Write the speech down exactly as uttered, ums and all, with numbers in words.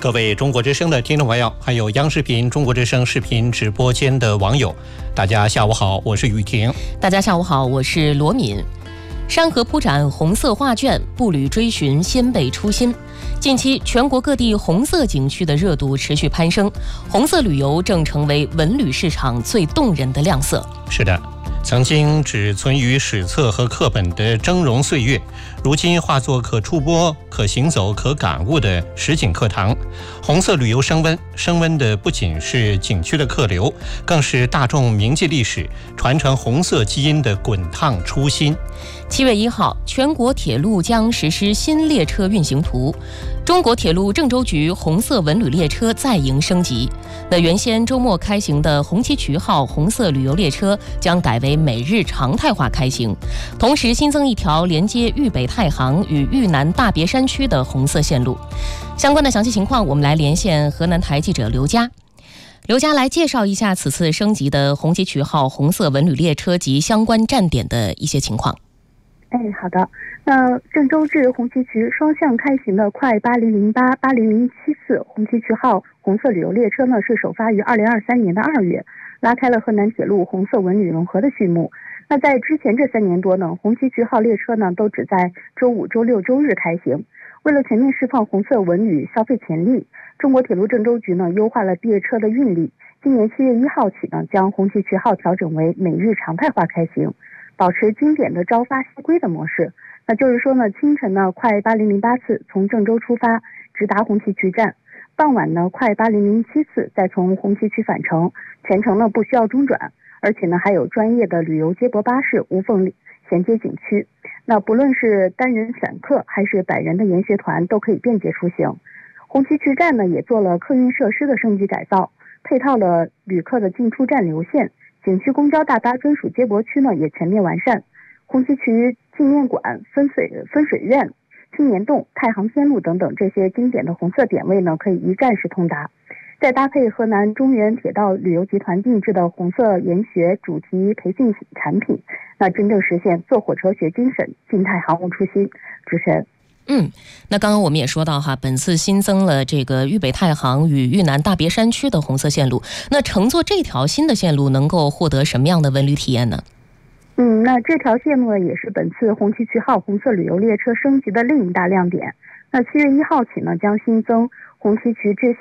各位中国之声的听众朋友，还有央视频中国之声视频直播间的网友，大家下午好，我是雨婷。 大家下午好，我是罗敏。山河铺展红色画卷，步履追寻先辈初心。近期全国各地红色景区的热度持续攀升，红色旅游正成为文旅市场最动人的亮色。 是的，曾经只存于史册和课本的峥嵘岁月，如今化作可触摸、可行走、可感悟的实景课堂。红色旅游升温，升温的不仅是景区的客流，更是大众铭记历史、传承红色基因的滚烫初心。 七月一号，全国铁路将实施新列车运行图。中国铁路郑州局红色文旅列车再迎升级。那原先周末开行的红旗渠号红色旅游列车将改为每日常态化开行，同时新增一条连接豫北太行与豫南大别山区的红色线路。相关的详细情况，我们来连线河南台记者刘佳。刘佳来介绍一下此次升级的红旗渠号红色文旅列车及相关站点的一些情况。 哎，好的。那郑州至红旗渠双向开行的快八零零八、八零零七次红旗渠号红色旅游列车呢，是首发于二零二三年的二月，拉开了河南铁路红色文旅融合的序幕。那在之前这三年多呢，红旗渠号列车呢都只在周五、周六、周日开行。为了全面释放红色文旅消费潜力，中国铁路郑州局呢优化了列车的运力。今年七月一号起呢，将红旗渠号调整为每日常态化开行，保持经典的朝发夕归的模式。那就是说呢，清晨呢快八零零八次从郑州出发，直达红旗渠站；傍晚呢快八零零七次再从红旗渠返程，全程呢不需要中转，而且呢还有专业的旅游接驳巴士无缝衔接景区。那不论是单人散客还是百人的研学团都可以便捷出行。红旗渠站呢也做了客运设施的升级改造，配套了旅客的进出站流线，景区公交大巴专属接驳区呢也全面完善。红旗渠纪念馆、分水分水院、青年洞、太行天路等等这些经典的红色点位呢，可以一站式通达。再搭配河南中原铁道旅游集团定制的红色研学主题培训产品，那真正实现坐火车学精神，静态航务初心。主持人。 嗯，那刚刚我们也说到哈，本次新增了这个豫北太行与豫南大别山区的红色线路。那乘坐这条新的线路能够获得什么样的文旅体验呢？ 嗯，那这条线路也是本次红旗渠号红色旅游列车升级的另一大亮点。那七月一号起呢，将新增红旗渠至